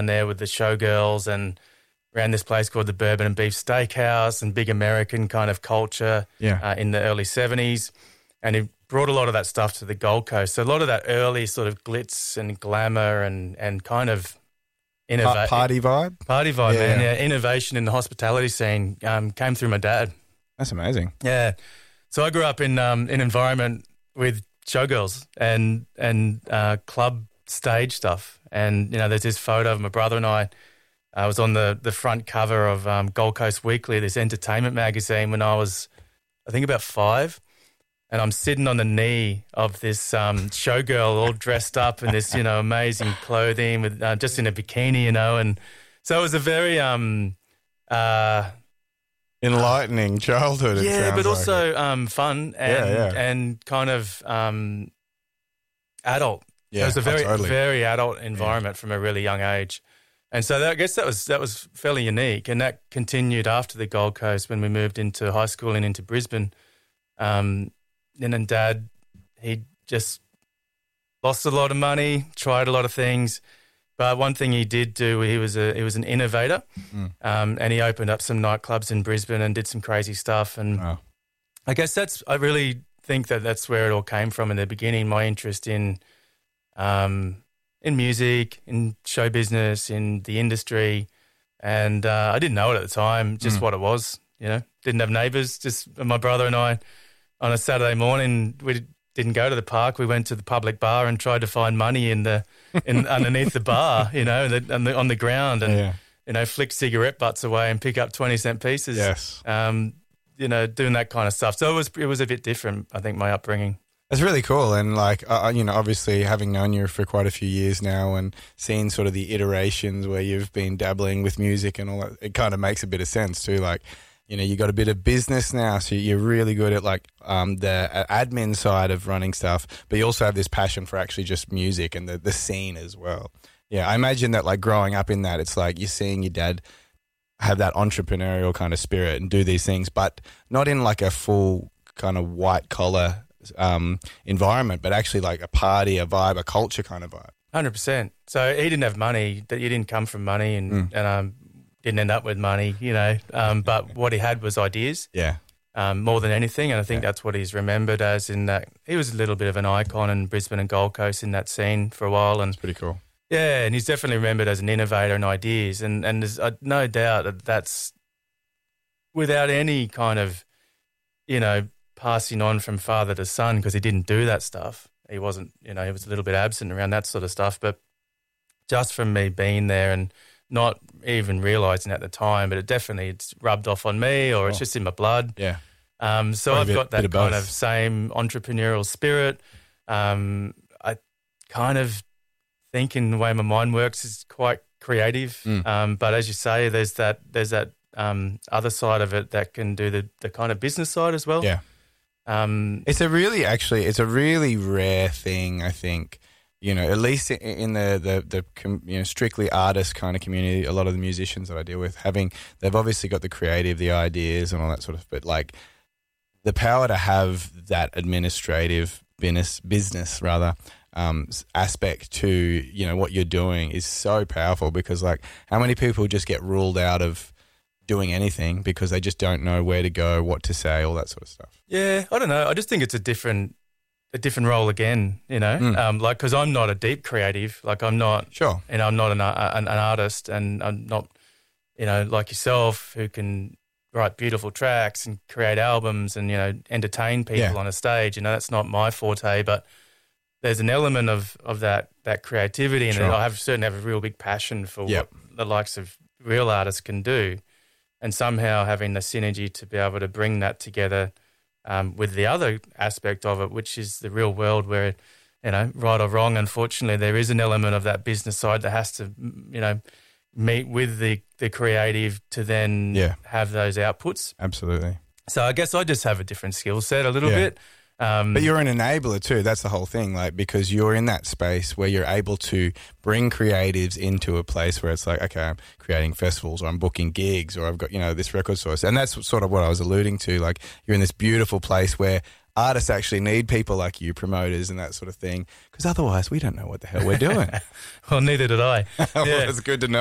there with the showgirls and ran this place called the Bourbon and Beef Steakhouse and big American kind of culture in the early 70s. And he brought a lot of that stuff to the Gold Coast. So a lot of that early sort of glitz and glamour and kind of party vibe? Party vibe, man. Yeah, innovation in the hospitality scene came through my dad. That's amazing. Yeah. So I grew up in an environment with showgirls and club stage stuff. And, there's this photo of my brother and I. I was on the front cover of Gold Coast Weekly, this entertainment magazine, when I was, I think, about 5. And I'm sitting on the knee of this showgirl all dressed up in this, amazing clothing with just in a bikini, And so it was a very enlightening childhood. Yeah, but also fun and kind of adult. Yeah, it was a very adult environment from a really young age. And so I guess that was fairly unique, and that continued after the Gold Coast when we moved into high school and into Brisbane. And Dad, he just lost a lot of money, tried a lot of things, but one thing he did do, he was an innovator, and he opened up some nightclubs in Brisbane and did some crazy stuff. And I guess I really think that's where it all came from in the beginning. My interest in music, in show business, in the industry, and I didn't know it at the time, just what it was. Didn't have neighbours, just my brother and I. On a Saturday morning, we didn't go to the park. We went to the public bar and tried to find money underneath the bar, on the ground, and flick cigarette butts away and pick up 20-cent pieces. Yes, doing that kind of stuff. So it was a bit different, I think, my upbringing. It's really cool, and obviously having known you for quite a few years now and seeing sort of the iterations where you've been dabbling with music and all that, it kind of makes a bit of sense too. Like, you got a bit of business now, so you're really good at the admin side of running stuff, but you also have this passion for actually just music and the scene as well. Yeah, I imagine that growing up in that, it's like you're seeing your dad have that entrepreneurial kind of spirit and do these things, but not in a full kind of white collar environment, but actually a party, a vibe, a culture kind of vibe. 100%. So he didn't have money, that you didn't come from money and didn't end up with money, but what he had was ideas. Yeah. More than anything. And I think that's what he's remembered as, in that he was a little bit of an icon in Brisbane and Gold Coast in that scene for a while. And it's pretty cool. Yeah, and he's definitely remembered as an innovator and ideas. And there's no doubt that that's without any kind of, passing on from father to son, because he didn't do that stuff. He wasn't, he was a little bit absent around that sort of stuff. But just from me being there and not even realising at the time, but it's rubbed off on me, or it's just in my blood. Yeah. So I've got that kind of same entrepreneurial spirit. I kind of think, in the way my mind works, is quite creative. But as you say, there's that other side of it that can do the kind of business side as well. Yeah. It's a really rare thing, I think. At least in the strictly artist kind of community, a lot of the musicians that I deal with, they've obviously got the creative, the ideas and all that sort of, but the power to have that administrative business aspect to, what you're doing is so powerful, because how many people just get ruled out of doing anything because they just don't know where to go, what to say, all that sort of stuff. Yeah, I don't know. I just think it's a different role again, because I'm not a deep creative. I'm not, sure, and I'm not an artist, and I'm not, like yourself, who can write beautiful tracks and create albums and, entertain people on a stage. That's not my forte, but there's an element of that creativity, and I certainly have a real big passion for what the likes of real artists can do, and somehow having the synergy to be able to bring that together with the other aspect of it, which is the real world where, right or wrong, unfortunately, there is an element of that business side that has to, meet with the creative to then have those outputs. Absolutely. So I guess I just have a different skill set a little bit. But you're an enabler too. That's the whole thing, because you're in that space where you're able to bring creatives into a place where it's okay, I'm creating festivals, or I'm booking gigs, or I've got, this record source. And that's sort of what I was alluding to. You're in this beautiful place where artists actually need people like you, promoters and that sort of thing, because otherwise we don't know what the hell we're doing. Well, neither did I. Well, it's good to know.